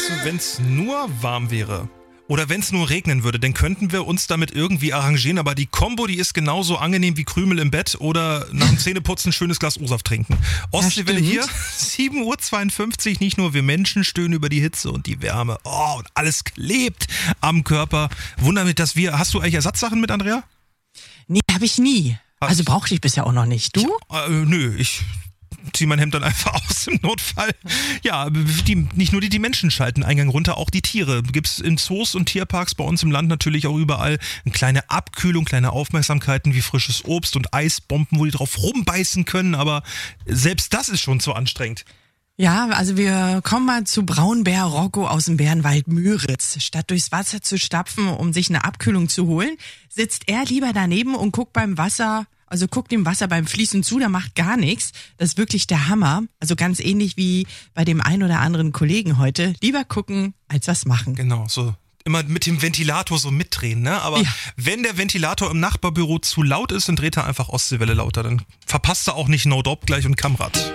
du, wenn es nur warm wäre oder wenn es nur regnen würde, dann könnten wir uns damit irgendwie arrangieren, aber die Kombo, die ist genauso angenehm wie Krümel im Bett oder nach dem Zähneputzen ein schönes Glas O-Saft trinken. Ostseewelle hier, 7:52 Uhr, nicht nur wir Menschen stöhnen über die Hitze und die Wärme. Oh, und alles klebt am Körper. Wunder mich, hast du eigentlich Ersatzsachen mit, Andrea? Nee, habe ich nie. Also brauchte ich bisher auch noch nicht. Du? Nö, ich zieh mein Hemd dann einfach aus im Notfall. Ja, nicht nur die Menschen schalten Eingang runter, auch die Tiere. Gibt's in Zoos und Tierparks bei uns im Land natürlich auch überall eine kleine Abkühlung, kleine Aufmerksamkeiten wie frisches Obst und Eisbomben, wo die drauf rumbeißen können, aber selbst das ist schon zu anstrengend. Ja, also wir kommen mal zu Braunbär Rocco aus dem Bärenwald Müritz. Statt durchs Wasser zu stapfen, um sich eine Abkühlung zu holen, sitzt er lieber daneben und guckt dem Wasser beim Fließen zu, der macht gar nichts. Das ist wirklich der Hammer. Also ganz ähnlich wie bei dem ein oder anderen Kollegen heute. Lieber gucken, als was machen. Genau, so immer mit dem Ventilator so mitdrehen, ne? Aber wenn der Ventilator im Nachbarbüro zu laut ist, dann dreht er einfach Ostseewelle lauter. Dann verpasst er auch nicht No Dope gleich und Kamrad.